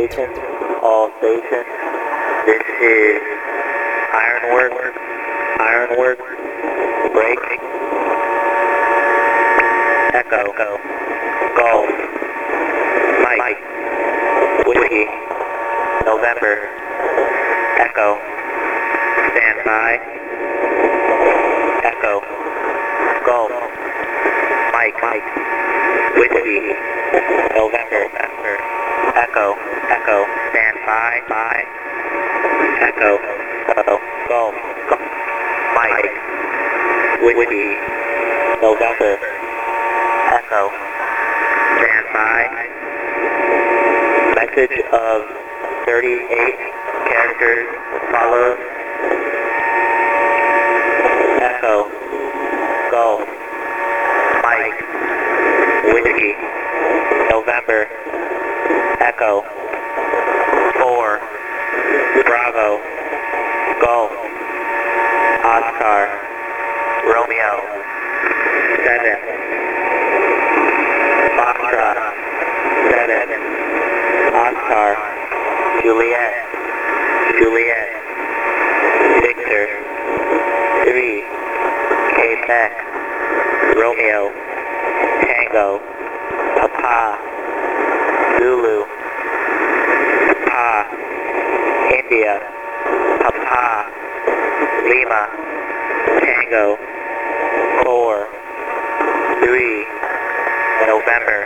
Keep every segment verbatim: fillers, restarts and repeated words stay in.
stations, all stations. This is Ironworks, Ironworks, break. Echo, Golf, Mike, Whiskey, November, Echo, stand by. Echo, Golf, Mike, Mike, Whiskey, November, November, Echo, Echo, stand by, by, Echo, Echo, Golf, Golf, Mike, Whiskey, November, Echo, stand by. Message of thirty-eight characters follows. Echo, Golf, Mike, Whiskey, November, Echo, four, Bravo, Golf, Oscar, Romeo, seven, Foxtrot, seven, Oscar, Juliet, Juliet, Victor, three, Quebec, Romeo, Tango, Papa, Zulu, Papa, India, Papa, Lima, Tango, four, three, November,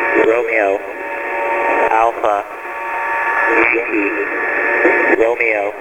Romeo, Alpha, Yankee, Romeo,